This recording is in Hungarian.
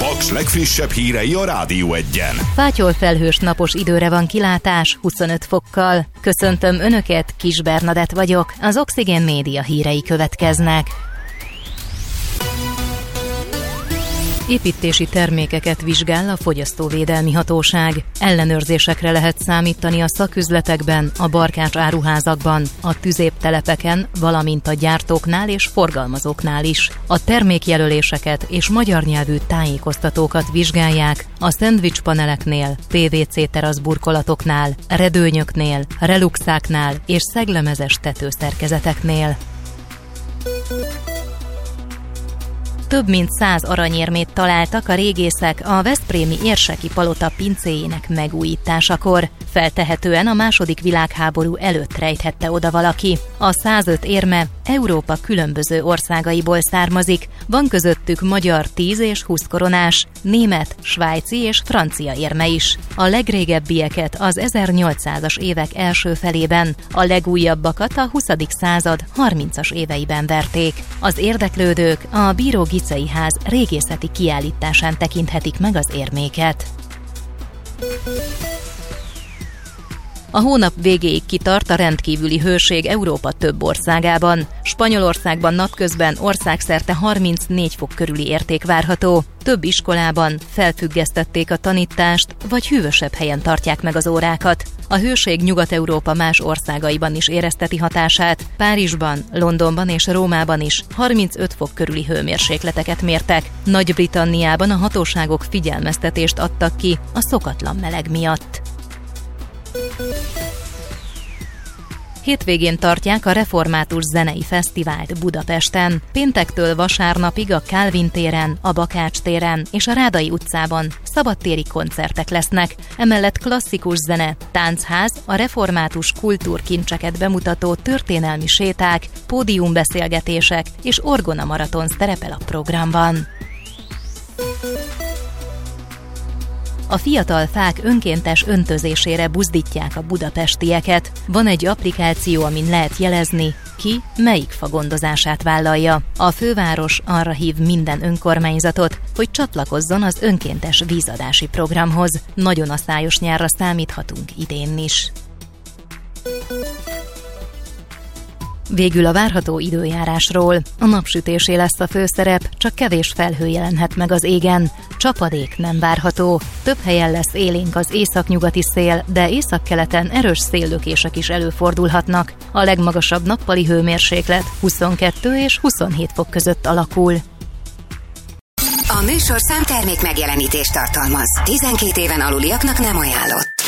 Paks legfrissebb hírei a Rádió Egyen. Fátyol felhős napos időre van kilátás 25 fokkal. Köszöntöm Önöket, Kis Bernadett vagyok. Az Oxigén Média hírei következnek. Építési termékeket vizsgál a Fogyasztóvédelmi Hatóság. Ellenőrzésekre lehet számítani a szaküzletekben, a barkács áruházakban, a tüzéptelepeken, valamint a gyártóknál és forgalmazóknál is. A termékjelöléseket és magyar nyelvű tájékoztatókat vizsgálják a szendvicspaneleknél, PVC teraszburkolatoknál, redőnyöknél, reluxáknál és szeglemezes tetőszerkezeteknél. Több mint 100 aranyérmét találtak a régészek a veszprémi érseki palota pincéjének megújításakor. Feltehetően a II. Világháború előtt rejthette oda valaki. A 105 érme Európa különböző országaiból származik, van közöttük magyar 10 és 20 koronás, német, svájci és francia érme is. A legrégebbieket az 1800-as évek első felében, a legújabbakat a 20. század 30-as éveiben verték. Az érdeklődők a Bíró Gicei ház régészeti kiállításán tekinthetik meg az érméket. A hónap végéig kitart a rendkívüli hőség Európa több országában. Spanyolországban napközben országszerte 34 fok körüli érték várható. Több iskolában felfüggesztették a tanítást, vagy hűvösebb helyen tartják meg az órákat. A hőség Nyugat-Európa más országaiban is érezteti hatását. Párizsban, Londonban és Rómában is 35 fok körüli hőmérsékleteket mértek. Nagy-Britanniában a hatóságok figyelmeztetést adtak ki a szokatlan meleg miatt. Hétvégén tartják a Református Zenei Fesztivált Budapesten. Péntektől vasárnapig a Kálvin téren, a Bakács téren és a Rádai utcában szabadtéri koncertek lesznek. Emellett klasszikus zene, táncház, a református kultúrkincseket bemutató történelmi séták, pódiumbeszélgetések és orgonamaraton szerepel a programban. A fiatal fák önkéntes öntözésére buzdítják a budapestieket. Van egy applikáció, amin lehet jelezni, ki melyik fa gondozását vállalja. A főváros arra hív minden önkormányzatot, hogy csatlakozzon az önkéntes vízadási programhoz. Nagyon aszályos nyárra számíthatunk idén is. Végül a várható időjárásról. A napsütésé lesz a főszerep, csak kevés felhő jelenhet meg az égen. Csapadék nem várható. Több helyen lesz élénk az északnyugati szél, de északkeleten erős széllökések is előfordulhatnak. A legmagasabb nappali hőmérséklet 22 és 27 fok között alakul. A műsorszám termék megjelenítést tartalmaz. 12 éven aluliaknak nem ajánlott.